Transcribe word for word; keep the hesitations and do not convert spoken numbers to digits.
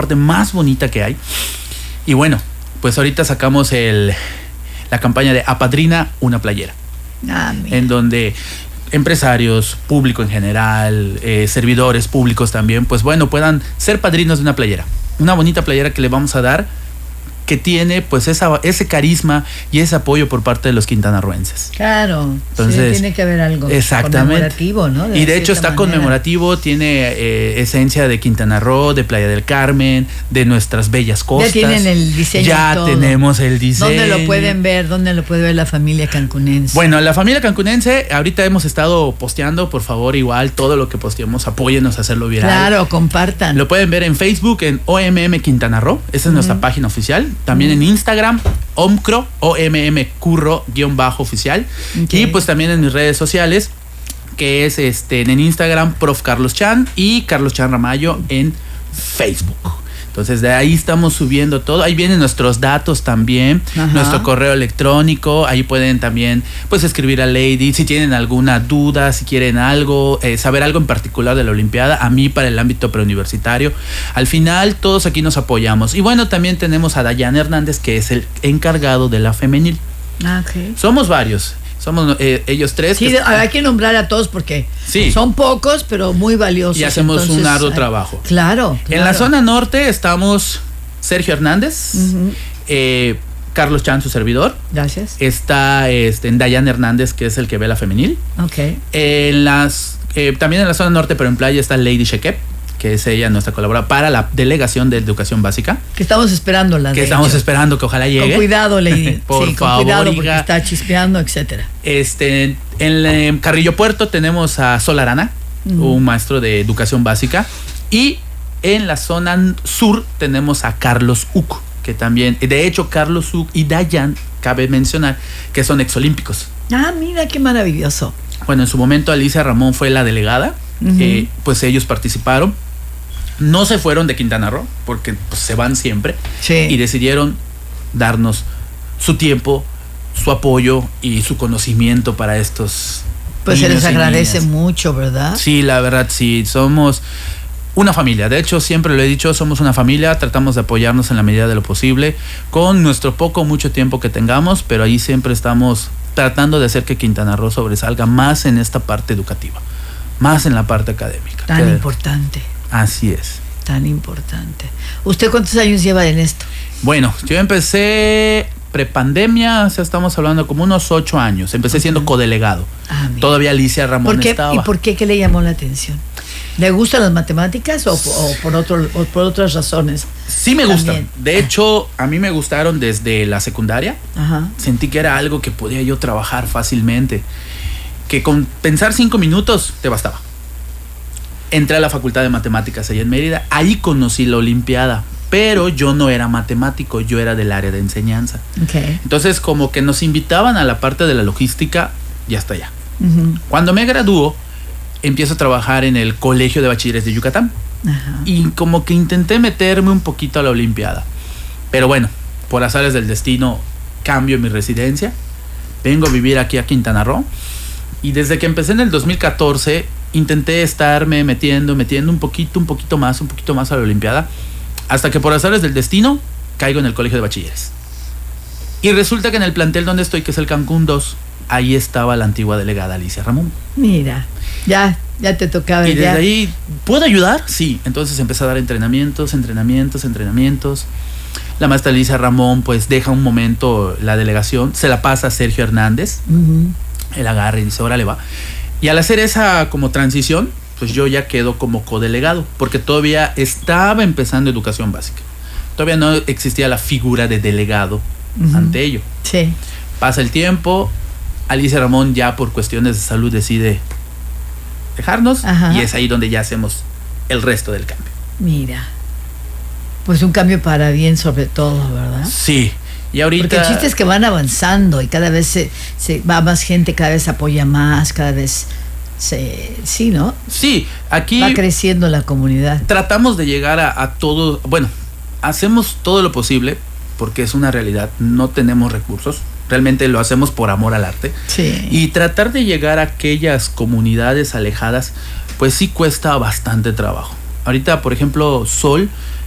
deporte más bonita que hay. Y bueno, pues ahorita sacamos el, la campaña de Apadrina una playera. Ah, en donde empresarios, público en general, eh, servidores públicos también, pues bueno, puedan ser padrinos de una playera. Una bonita playera que le vamos a dar, que tiene pues esa, ese carisma y ese apoyo por parte de los quintanarroenses. Claro, entonces, sí, tiene que haber algo exactamente. Conmemorativo, ¿no? De y de hecho está manera. conmemorativo, tiene eh, esencia de Quintana Roo, de Playa del Carmen, de nuestras bellas costas. Ya tienen el diseño. Ya y todo. tenemos el diseño. ¿Dónde lo pueden ver? ¿Dónde lo puede ver la familia cancunense? Bueno, la familia cancunense, ahorita hemos estado posteando, por favor, igual, todo lo que posteemos, apóyennos a hacerlo viral. Claro, compartan. Lo pueden ver en Facebook, en O M M Quintana Roo, esa es uh-huh. nuestra página oficial. También uh-huh. en Instagram, Omcro, O M M Curro, guión bajo oficial. Okay. Y pues también en mis redes sociales, que es este en Instagram, Prof Carlos Chan y Carlos Chan Ramallo en Facebook. Entonces de ahí estamos subiendo todo, ahí vienen nuestros datos también, ajá. nuestro correo electrónico, ahí pueden también pues escribir a Lady si tienen alguna duda, si quieren algo, eh, saber algo en particular de la Olimpiada, a mí para el ámbito preuniversitario. Al final todos aquí nos apoyamos. Y bueno, también tenemos a Dayana Hernández, que es el encargado de la femenil. Ah, okay. Somos varios. Somos eh, ellos tres. Sí, que hay que nombrar a todos porque sí. son pocos, pero muy valiosos. Y hacemos entonces, un arduo trabajo. Claro, claro. En la zona norte estamos Sergio Hernández, uh-huh. eh, Carlos Chan, su servidor. Gracias. Está este, en Dayana Hernández, que es el que ve la femenil. Ok. En las, eh, también en la zona norte, pero en playa, está Lady Shekep, que es ella nuestra colaboradora para la delegación de educación básica. Que estamos esperándola. Que estamos hecho. esperando que ojalá llegue. Con cuidado, Lady. Por sí, favor, con cuidado porque hija. está chispeando, etcétera. Este, en eh, Carrillo Puerto tenemos a Sol Arana, uh-huh. un maestro de educación básica. Y en la zona sur tenemos a Carlos Uc, que también, de hecho, Carlos Uc y Dayan, cabe mencionar, que son exolímpicos. Ah, mira, qué maravilloso. Bueno, en su momento Alicia Ramón fue la delegada, uh-huh. eh, pues ellos participaron. No se fueron de Quintana Roo, porque pues, se van siempre. Sí. Y decidieron darnos su tiempo, su apoyo y su conocimiento para estos. Pues se les agradece mucho, ¿verdad? Sí, la verdad, sí. Somos una familia. De hecho, siempre lo he dicho, somos una familia. Tratamos de apoyarnos en la medida de lo posible, con nuestro poco o mucho tiempo que tengamos, pero ahí siempre estamos tratando de hacer que Quintana Roo sobresalga más en esta parte educativa, más en la parte académica. Tan que, importante. Así es. Tan importante. ¿Usted cuántos años lleva en esto? Bueno, yo empecé prepandemia, o sea, estamos hablando como unos ocho años. Empecé uh-huh. siendo codelegado. Ah, Todavía Alicia Ramón ¿Por qué, estaba. ¿Y por qué? ¿Qué le llamó la atención? ¿Le gustan las matemáticas o, o, por, otro, o por otras razones? Sí me gustan. De hecho, a mí me gustaron desde la secundaria. Ajá. Sentí que era algo que podía yo trabajar fácilmente. Que con pensar cinco minutos te bastaba. Entré a la Facultad de Matemáticas allá en Mérida. Ahí conocí la Olimpiada. Pero yo no era matemático, yo era del área de enseñanza. Okay. Entonces, como que nos invitaban a la parte de la logística y hasta allá. Uh-huh. Cuando me gradúo, empiezo a trabajar en el Colegio de Bachilleres de Yucatán. Uh-huh. Y como que intenté meterme un poquito a la Olimpiada. Pero bueno, por azares del destino, cambio mi residencia. Vengo a vivir aquí a Quintana Roo. Y desde que empecé en el dos mil catorce, intenté estarme metiendo, metiendo un poquito, un poquito más, un poquito más a la Olimpiada. Hasta que por azares del destino, caigo en el Colegio de Bachilleres. Y resulta que en el plantel donde estoy, que es el Cancún dos, ahí estaba la antigua delegada Alicia Ramón. Mira, ya, ya te tocaba. Y desde ya. ahí, ¿puedo ayudar? Sí. Entonces empecé a dar entrenamientos, entrenamientos, entrenamientos. La maestra Alicia Ramón, pues, deja un momento la delegación, se la pasa a Sergio Hernández. Uh-huh. Él agarra y dice, órale, va. Y al hacer esa como transición, pues yo ya quedo como codelegado, porque todavía estaba empezando educación básica. Todavía no existía la figura de delegado uh-huh. ante ello. Sí. Pasa el tiempo, Alicia Ramón ya por cuestiones de salud decide dejarnos. Ajá. Y es ahí donde ya hacemos el resto del cambio. Mira, pues un cambio para bien sobre todo, ¿verdad? Sí. Y ahorita... Porque el chiste es que van avanzando y cada vez se, se va más gente, cada vez apoya más, cada vez... Se, sí, ¿no? Sí, aquí va creciendo la comunidad. Tratamos de llegar a, a todo, bueno, hacemos todo lo posible porque es una realidad, no tenemos recursos, realmente lo hacemos por amor al arte. Sí. Y tratar de llegar a aquellas comunidades alejadas, pues sí cuesta bastante trabajo. Ahorita, por ejemplo, Sol